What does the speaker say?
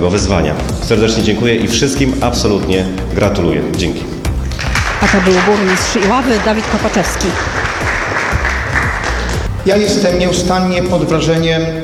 tego wyzwania. Serdecznie dziękuję i wszystkim absolutnie gratuluję. Dzięki. A to był burmistrz Iławy Dawid Kopaczewski. Ja jestem nieustannie pod wrażeniem